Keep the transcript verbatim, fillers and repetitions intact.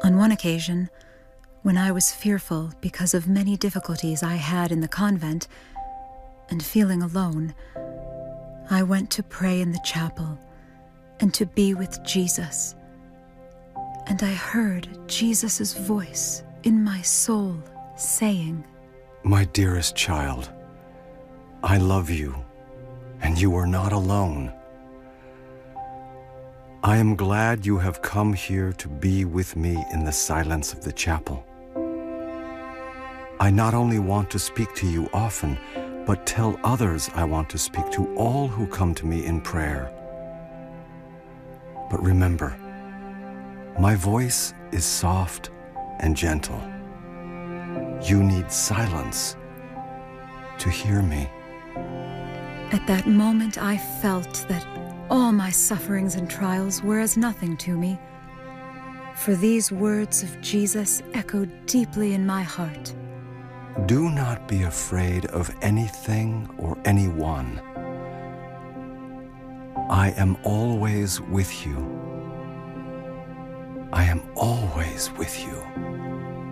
On one occasion, when I was fearful because of many difficulties I had in the convent, and feeling alone, I went to pray in the chapel and to be with Jesus. And I heard Jesus' voice in my soul saying, "My dearest child, I love you, and you are not alone. I am glad you have come here to be with me in the silence of the chapel. I not only want to speak to you often, but tell others I want to speak to all who come to me in prayer. But remember, my voice is soft and gentle. You need silence to hear me." At that moment, I felt that all my sufferings and trials were as nothing to me, for these words of Jesus echoed deeply in my heart. Do not be afraid of anything or anyone. I am always with you. I am always with you.